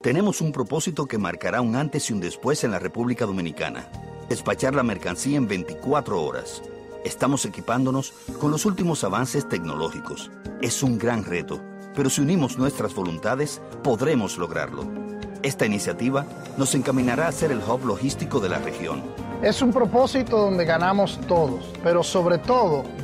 Tenemos un propósito que marcará un antes y un después en la República Dominicana. Despachar la mercancía en 24 horas. Estamos equipándonos con los últimos avances tecnológicos. Es un gran reto, pero si unimos nuestras voluntades, podremos lograrlo. Esta iniciativa nos encaminará a ser el hub logístico de la región. Es un propósito donde ganamos todos, pero sobre todo